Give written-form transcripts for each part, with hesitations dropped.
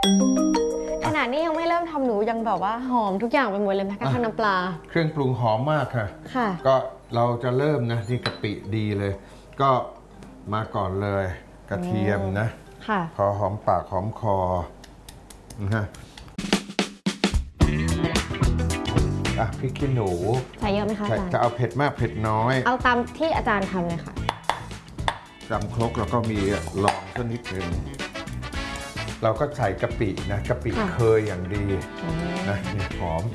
ขนาดนี้ยังไม่เริ่มทำหนูยังแบบว่าหอมทุกอย่างไปหมดเลยแม้กระทั่งน้ำปลาเครื่องปรุงหอมมากค่ะค่ะก็เราจะเริ่มนะนี่กะปิดีเลย ก็มาก่อนเลยกระเทียมนะค่ะพอหอมปากหอมคอนะฮะพริกขี้หนูใส่เยอะไหมคะอาจารย์จะเอาเผ็ดมากเผ็ดน้อยเอาตามที่อาจารย์ทำเลยค่ะจำครกแล้วก็มีลองสักนิดหนึ่งเราก็ใส่กะปินะกะปิเคยอย่างดีนะนี่หอม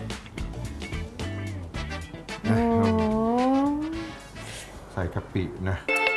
นะใส่กะปินะ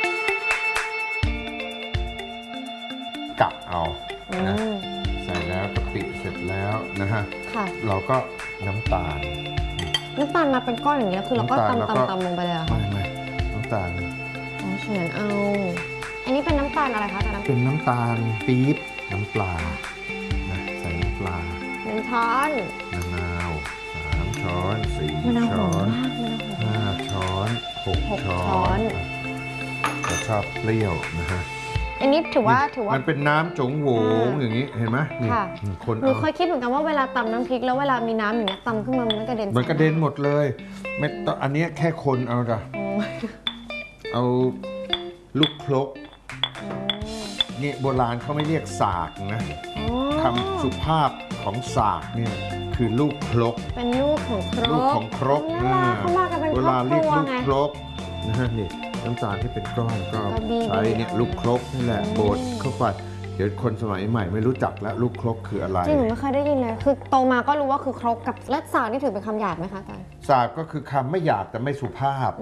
กัดเอานะใส่แล้วกะปิเสร็จแล้วนะฮะเราก็น้ำตาลมาเป็นก้อนอย่างนี้แล้วคือเราก็ตำลงไปเลยเหรอไม่น้ำตาลเฉือนเอาอันนี้เป็นน้ำตาลอะไรคะอาจารย์เป็นน้ำตาลปี๊บน้ำปลานะใส่น้ำปลา 1 ช้อนมะนาว3 ช้อน4 ช้อน5 ช้อน6 ช้อนจะชอบเปรี้ยวนะฮะอันนี้ถือว่ามันเป็นน้ำจงโหวอย่างนี้เห็นไหมนี่คนหนูเคยคิดเหมือนกันว่าเวลาตำน้ำพริกแล้วเวลามีน้ำอย่างเงี้ยตำขึ้นมามันกระเด็นหมดเลยไม่ต้องอันนี้แค่คนเอาจ้ะเอาลูกครกนี่โบราณเขาไม่เรียกสากนะคำสุภาพของสากเนี่ยคือลูกครกเป็นลูกของครกลูกของครกเวลาเรียกลูกครกนะฮะนี่น้ำตาลที่เป็นก้อนก็ใช้เนี่ยลูกครกนี่แหละบดเข้าไปเดี๋ยวคนสมัยใหม่ไม่รู้จักแล้วลูกครกคืออะไรจริงหนูไม่เคยได้ยินเลยคือโตมาก็รู้ว่าคือครกกับและสากนี่ถือเป็นคำหยาบไหมคะอาจารย์สากก็คือคำไม่หยาบแต่ไม่สุภาพ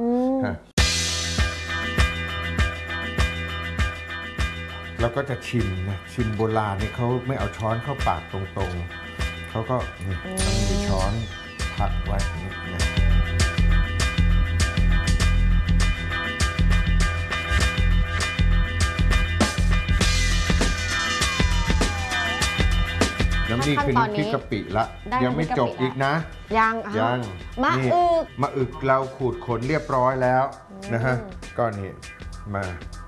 แล้วก็จะชิมนะชิมโบราณนี่เขาไม่เอาช้อนเข้าปากตรงๆเขาก็มีช้อนพักไว้นี่นะน้ำนี่คือน้ำพริกกะปิละยังไม่จบอีกนะยังมะอึกเราขูดขนเรียบร้อยแล้วนะฮะก็นี่มา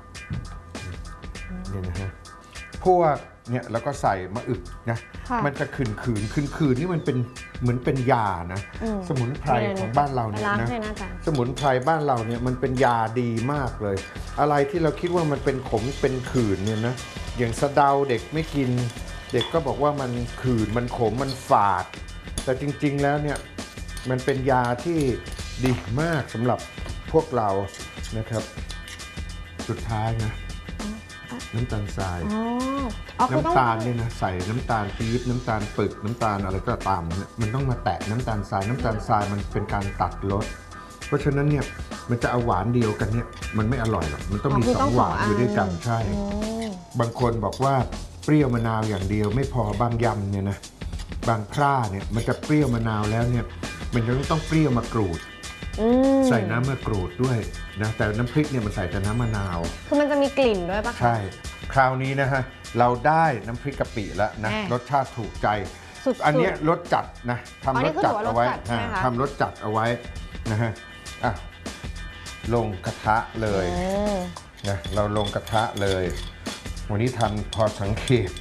เนี่ยนะฮะพวกเนี่ยแล้วก็ใส่มะอึกนะมันจะขืนนี่มันเป็นเหมือนเป็นยานะสมุนไพรของบ้านเราเนี่ยนะสมุนไพรบ้านเราเนี่ยมันเป็นยาดีมากเลยอะไรที่เราคิดว่ามันเป็นขมเป็นขื่นเนี่ยนะอย่างสะเดาเด็กไม่กินเด็กก็บอกว่ามันขื่นมันขมมันฝาดแต่จริงๆแล้วเนี่ยมันเป็นยาที่ดีมากสำหรับพวกเรานะครับสุดท้ายนะน้ำตาลทรายน้ำตาลเนี่ยนะใส่น้ำตาลปี๊บน้ำตาลปึกน้ำตาลอะไรก็ตามเนี่ยมันต้องมาแตะน้ำตาลทรายมันเป็นการตัดรสเพราะฉะนั้นเนี่ยมันจะเอาหวานเดียวกันเนี่ยมันไม่อร่อยหรอกมันต้องมี2 หวานอยู่ด้วยกันใช่บางคนบอกว่าเปรี้ยวมะนาวอย่างเดียวไม่พอบางยำเนี่ยนะบางคร่าเนี่ยมันจะเปรี้ยวมะนาวแล้วเนี่ยมันจะต้องเปรี้ยวมะกรูดใส่น้ำมะกรูดด้วยนะแต่น้ำพริกเนี่ยมันใส่แต่น้ำมะนาวคือมันจะมีกลิ่นด้วยปะคะใช่คราวนี้นะฮะเราได้น้ำพริกกะปิแล้วนะรสชาติถูกใจอันนี้รสจัดนะทำรสจัดเอาไว้ทำรสจัดเอาไว้นะฮะลงกระทะเลยนะเราลงกระทะเลยวันนี้ทำพอสังเกต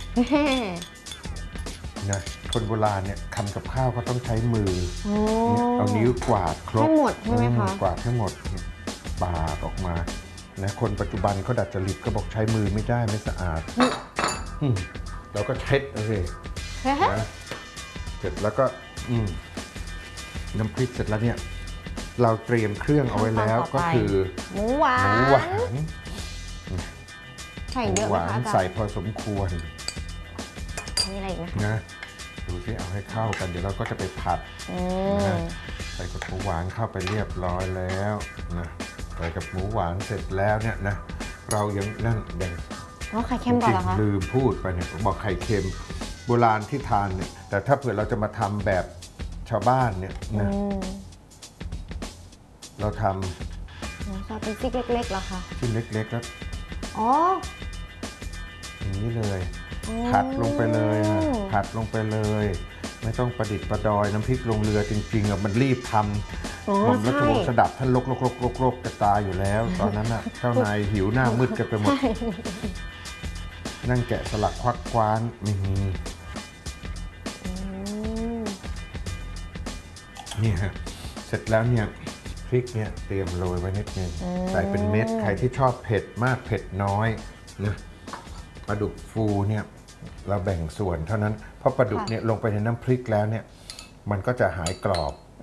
นะคนโบราณเนี่ยทำกับข้าวก็ต้องใช้มือเอานิ้วกวาดครบให้หมดใช่ไหมคะกวาดให้หมดปาดออกมานะคนปัจจุบันเขาดัดจริตก็บอกใช้มือไม่ได้ไม่สะอาดเราก็เช็ดเลยนะเสร็จแล้วก็น้ำพริกเสร็จแล้วเนี่ยเราเตรียมเครื่องเอาไว้แล้วก็คือหมูหวานใส่เยอะไหมคะอาจารย์ใส่พอสมควรมีอะไรอีกไหมนะดูสิเอาให้เข้ากันเดี๋ยวเราก็จะไปผัดนะใส่กับหมูหวานเข้าไปเรียบร้อยแล้วนะใส่กับหมูหวานเสร็จแล้วเนี่ยนะเรายังนั่นไข่เค็มก่อนเหรอคะลืมพูดไปเนี่ยบอกไข่เค็มโบราณที่ทานเนี่ยแต่ถ้าเผื่อเราจะมาทำแบบชาวบ้านเนี่ยนะเราทำเป็นชิ้นเล็กๆเหรอคะชิ้นเล็กๆแล้วอย่างนี้เลย ผัดลงไปเลยผัดลงไปเลยไม่ต้องประดิษฐ์ประดอยน้ำพริกลงเรือจริงๆอ่ะมันรีบทำหม่อมราชวงศ์สดับท่านลกกระตายอยู่แล้วตอนนั้นอ่ะเจ้านายหิวหน้ามืดกันไปหมดนั่งแกะสลักควักคว้านนี่ฮะเสร็จแล้วเนี่ยพริกเนี่ยเตรียมโรยไว้นิดนึงใส่เป็นเม็ดใครที่ชอบเผ็ดมากเผ็ดน้อยนะปลาดุกฟูเนี่ยเราแบ่งส่วนเท่านั้นเพราะปลาดุกเนี่ยลงไปในน้ำพริกแล้วเนี่ยมันก็จะหายกรอบ